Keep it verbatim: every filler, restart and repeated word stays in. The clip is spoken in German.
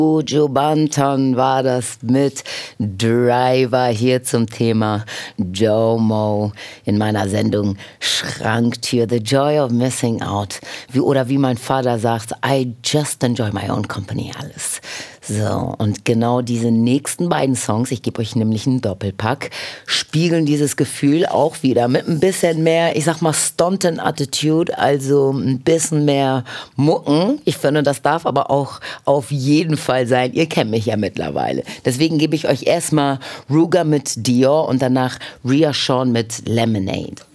Joe Banton war das mit Driver hier zum Thema Jomo in meiner Sendung Schranktür. The Joy of Missing Out. Wie, oder wie mein Vater sagt, I just enjoy my own company, alles. So, und genau diese nächsten beiden Songs, ich gebe euch nämlich einen Doppelpack, spiegeln dieses Gefühl auch wieder mit ein bisschen mehr, ich sag mal, Stuntin' Attitude, also ein bisschen mehr Mucken. Ich finde, das darf aber auch auf jeden Fall sein. Ihr kennt mich ja mittlerweile. Deswegen gebe ich euch erstmal Ruger mit Dior und danach Rhea Sean mit Lemonade.